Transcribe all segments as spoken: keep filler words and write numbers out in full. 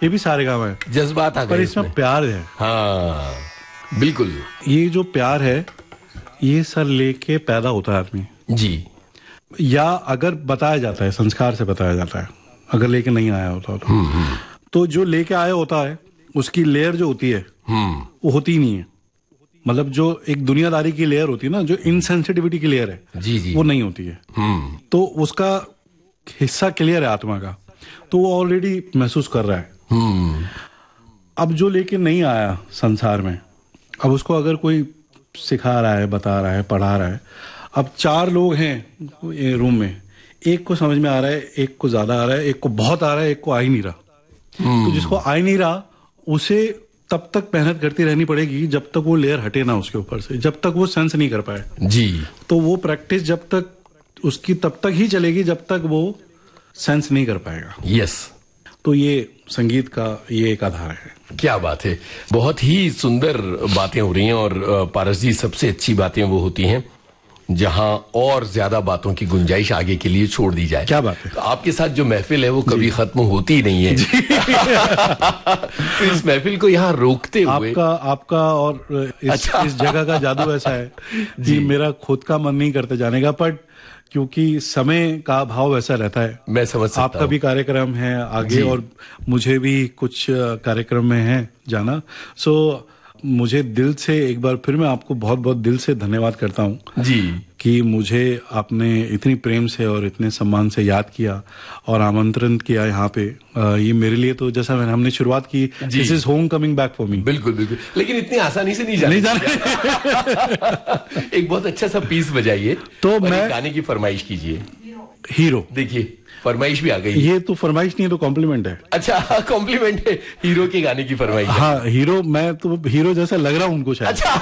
ये भी सारेगामा है, जज्बात आ गए पर इसमें प्यार है। हाँ बिल्कुल। ये जो प्यार है ये सर लेके पैदा होता है आदमी जी, या अगर बताया जाता है, संस्कार से बताया जाता है, अगर लेके नहीं आया होता तो तो जो लेके आया होता है उसकी लेयर जो होती है वो होती ही नहीं है। मतलब जो एक दुनियादारी की लेयर होती है ना, जो इनसेंसिटिविटी की लेयर है, जी जी, वो नहीं होती है। तो उसका हिस्सा क्लियर है आत्मा का, तो वो ऑलरेडी महसूस कर रहा है। अब जो लेके नहीं आया संसार में, अब उसको अगर कोई सिखा रहा है, बता रहा है, पढ़ा रहा है, अब चार लोग हैं रूम में, एक को समझ में आ रहा है, एक को ज्यादा आ रहा है, एक को बहुत आ रहा है, एक को आ ही नहीं रहा। तो जिसको आ ही नहीं रहा उसे तब तक मेहनत करती रहनी पड़ेगी जब तक वो लेयर हटे ना उसके ऊपर से, जब तक वो सेंस नहीं कर पाए जी। तो वो प्रैक्टिस जब तक उसकी तब तक ही चलेगी जब तक वो सेंस नहीं कर पाएगा। यस। तो ये संगीत का ये एक आधार है। क्या बात है, बहुत ही सुंदर बातें हो रही हैं। और पारस जी, सबसे अच्छी बातें वो होती हैं जहां और ज्यादा बातों की गुंजाइश आगे के लिए छोड़ दी जाए। क्या बात है। तो आपके साथ जो महफिल है वो कभी खत्म होती ही नहीं है। तो इस महफिल को यहाँ रोकते हुए आपका आपका और इस, अच्छा। इस जगह का जादू ऐसा है कि मेरा खुद का मन नहीं करता जाने का, बट क्योंकि समय का भाव वैसा रहता है। मैं समझ सकता आपका भी कार्यक्रम है आगे और मुझे भी कुछ कार्यक्रम में है जाना। सो मुझे दिल से एक बार फिर मैं आपको बहुत बहुत दिल से धन्यवाद करता हूँ जी कि मुझे आपने इतनी प्रेम से और इतने सम्मान से याद किया और आमंत्रण किया यहाँ पे। ये मेरे लिए तो जैसा मैंने हमने शुरुआत की, this is home coming back for me. बिल्कुल बिल्कुल, लेकिन इतनी आसानी से नहीं जाने नहीं जाने एक बहुत अच्छा सा पीस बजाइए तो मैं गाने की फरमाइश कीजिए। हीरो। देखिए फरमाइश भी आ गई। ये तो फरमाइश नहीं है, तो कॉम्प्लीमेंट है। अच्छा कॉम्प्लीमेंट है, हीरो के गाने की फरमाइश। हाँ हीरो, मैं तो हीरो जैसा लग रहा हूँ उनको शायद। अच्छा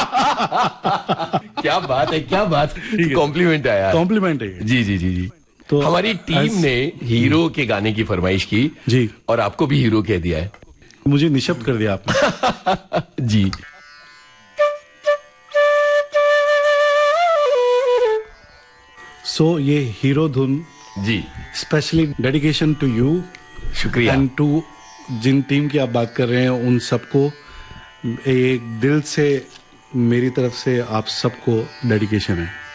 क्या बात है, क्या बात, कॉम्प्लीमेंट आया। कॉम्प्लीमेंट है जी जी जी जी। तो हमारी टीम ने हीरो के गाने की फरमाइश की जी, और आपको भी हीरो कह दिया है। मुझे निशब्द कर दिया आपने। जी। सो so, ये हीरो धुन जी स्पेशली डेडिकेशन टू यू। शुक्रिया। एंड टू जिन टीम की आप बात कर रहे हैं उन सबको एक दिल से मेरी तरफ से आप सबको डेडिकेशन है।